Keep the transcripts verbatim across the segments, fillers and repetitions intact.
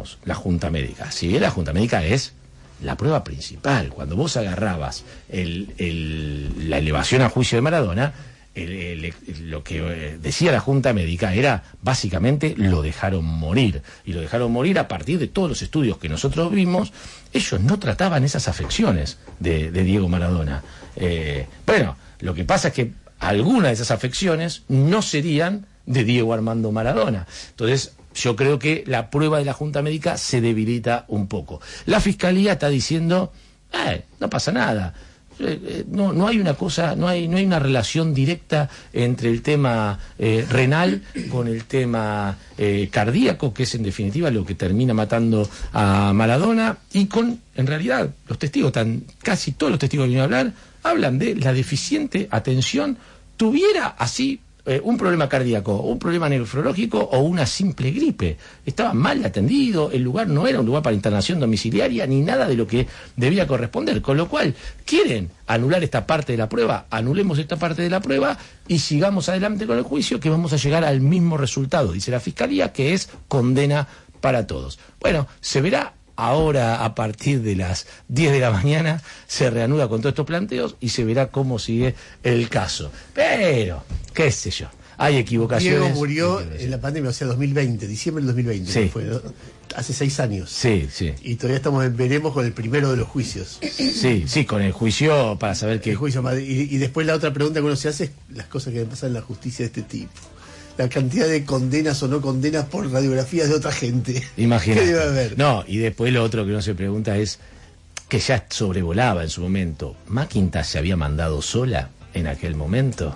digamos, la Junta Médica. Si bien la Junta Médica es la prueba principal, cuando vos agarrabas el, el, la elevación a juicio de Maradona, el, el, el, lo que decía la Junta Médica era, básicamente, lo dejaron morir. Y lo dejaron morir a partir de todos los estudios que nosotros vimos. Ellos no trataban esas afecciones de, de Diego Maradona. Eh, bueno, lo que pasa es que algunas de esas afecciones no serían de Diego Armando Maradona. Entonces, yo creo que la prueba de la Junta Médica se debilita un poco. La Fiscalía está diciendo, eh, no pasa nada. Eh, no, no hay una cosa, no hay, no hay una relación directa entre el tema eh, renal con el tema eh, cardíaco, que es en definitiva lo que termina matando a Maradona, y con, en realidad, los testigos, tan, casi todos los testigos que vienen a hablar, hablan de la deficiente atención, tuviera así eh, un problema cardíaco, un problema nefrológico o una simple gripe. Estaba mal atendido, el lugar no era un lugar para internación domiciliaria ni nada de lo que debía corresponder, con lo cual, ¿quieren anular esta parte de la prueba? Anulemos esta parte de la prueba y sigamos adelante con el juicio, que vamos a llegar al mismo resultado, dice la Fiscalía, que es condena para todos. Bueno, se verá. Ahora, a partir de las diez de la mañana, se reanuda con todos estos planteos y se verá cómo sigue el caso. Pero, qué sé yo, hay equivocaciones. Diego murió en la pandemia, o sea, dos mil veinte, diciembre del dos mil veinte. Sí. Fue, ¿no? Hace seis años. Sí, sí. Y todavía estamos en veremos con el primero de los juicios. Sí, sí, con el juicio para saber qué... El juicio, y, y después la otra pregunta que uno se hace es las cosas que pasan en la justicia de este tipo. La cantidad de condenas o no condenas por radiografías de otra gente. Imagínate. ¿Qué debe haber? No, y después lo otro que uno se pregunta es que ya sobrevolaba en su momento. ¿McIntyre se había mandado sola en aquel momento?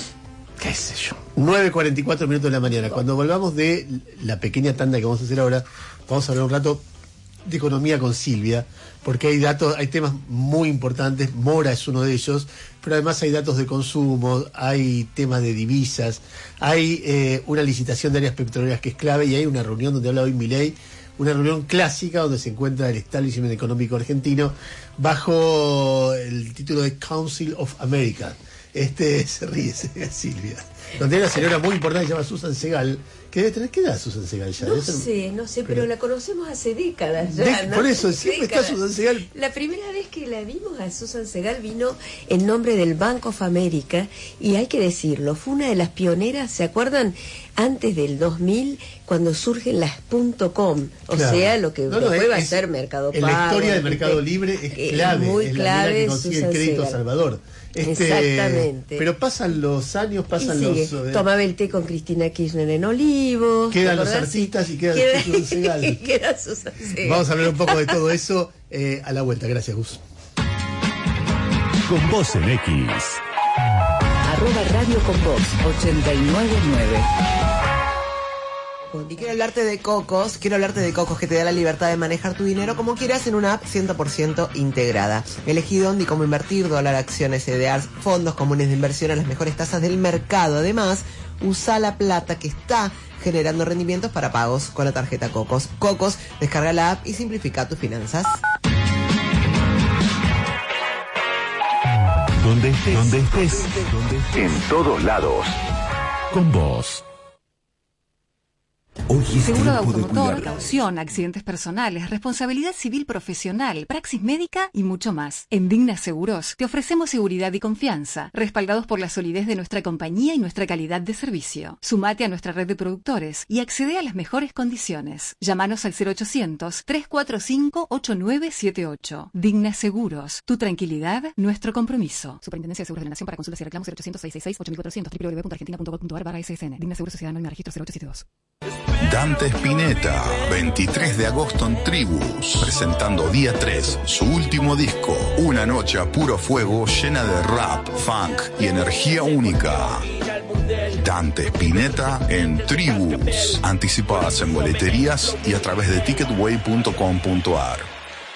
¿Qué sé yo? nueve cuarenta y cuatro minutos de la mañana. Cuando volvamos de la pequeña tanda que vamos a hacer ahora, vamos a hablar un rato de economía con Silvia, porque hay datos, hay temas muy importantes. Mora es uno de ellos, pero además hay datos de consumo, hay temas de divisas, hay eh, una licitación de áreas petroleras que es clave, y hay una reunión donde habla hoy Milei, una reunión clásica donde se encuentra el establishment económico argentino bajo el título de Council of America. Este se ríe, Silvia, donde hay una señora muy importante que se llama Susan Segal, que debe tener, ¿qué edad Susan Segal ya? No sé, no sé, pero, pero la conocemos hace décadas ya. De, ¿no? Por eso, siempre décadas. Está Susan Segal. La primera vez que la vimos a Susan Segal vino en nombre del Bank of America, y hay que decirlo, fue una de las pioneras, ¿se acuerdan? Antes del dos mil, cuando surgen las .com, o claro. sea, lo que no, después no, es, va a ser Mercado Pago. La historia del Mercado Libre es clave, es muy es clave, la que consigue Susan el crédito Segal. Salvador. Este, Exactamente. Pero pasan los años, pasan y los... Eh, tomaba el té con Cristina Kirchner en Olivos. Quedan los artistas y queda, queda Susan Segal. Queda Susan Segal. Vamos a hablar un poco de todo eso eh, a la vuelta. Gracias, Gus. Con vos en X. Arroba Radio con vos, ochenta y nueve nueve. Y quiero hablarte de Cocos, quiero hablarte de Cocos, que te da la libertad de manejar tu dinero como quieras en una app cien por ciento integrada. Elegí dónde y cómo invertir, dólar, acciones, C D Rs, fondos comunes de inversión a las mejores tasas del mercado. Además, usa la plata que está generando rendimientos para pagos con la tarjeta Cocos. Cocos, descarga la app y simplifica tus finanzas. Donde estés, donde estés, donde estés. En todos lados. Con vos. Hoy es seguro de automotor, caución, accidentes personales, responsabilidad civil profesional, praxis médica y mucho más. En Digna Seguros te ofrecemos seguridad y confianza, respaldados por la solidez de nuestra compañía y nuestra calidad de servicio. Sumate a nuestra red de productores y accede a las mejores condiciones. Llámanos al cero ochocientos, tres cuatro cinco, ocho nueve siete ocho. Digna Seguros, tu tranquilidad, nuestro compromiso. Superintendencia de Seguros de la Nación. Para consultas y reclamos cero ochocientos, seiscientos sesenta y seis, ocho mil cuatrocientos, w w w punto argentina punto gov punto a r barra S S N. Digna Seguros Sociedad Anónima Registro cero ocho siete dos. Dante Spinetta, veintitrés de agosto en Tribus, presentando día tres, su último disco, una noche a puro fuego llena de rap, funk y energía única. Dante Spinetta en Tribus, anticipadas en boleterías y a través de ticketway punto com punto a r.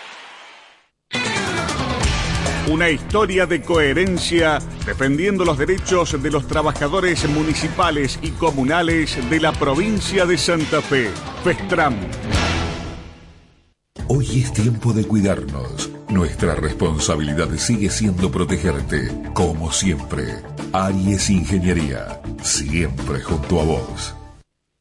Una historia de coherencia defendiendo los derechos de los trabajadores municipales y comunales de la provincia de Santa Fe. Festram. Hoy es tiempo de cuidarnos. Nuestra responsabilidad sigue siendo protegerte. Como siempre, Aries Ingeniería, siempre junto a vos.